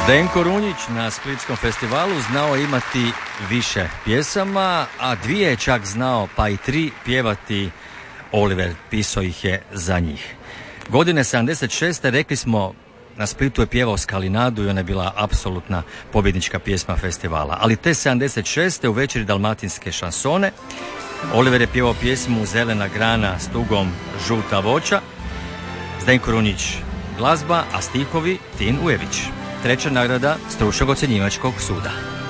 Zdenko Runjić na Splitskom festivalu znao imati više pjesama, a 2 je čak znao, pa i 3 pjevati. Oliver pisao ih je za njih. Godine 76. rekli smo, na Splitu je pjevao Skalinadu i ona je bila apsolutna pobjednička pjesma festivala. Ali te 76. u večeri dalmatinske šansone Oliver je pjevao pjesmu Zelena grana s tugom žuta voća, Zdenko Runjić glazba, a stihovi Tin Ujević. 3. nagrada stručnog ocjenjivačkog suda.